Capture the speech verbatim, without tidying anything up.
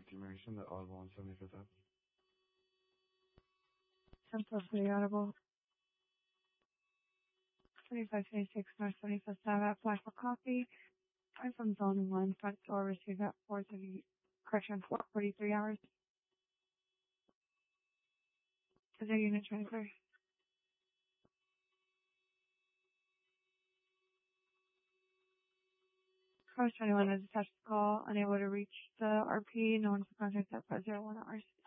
Accumulation, the odd one seventy-fifth up. Simplicity Audible. twenty-five twenty-six North twenty-fifth Avenue at Black for Coffee. I'm from Zone one. Front door received at four thirty, correction, four forty-three hours. Is there unit transfer? Cross twenty-one has attached the call, unable to reach the R P. No one can contact at five oh one hours.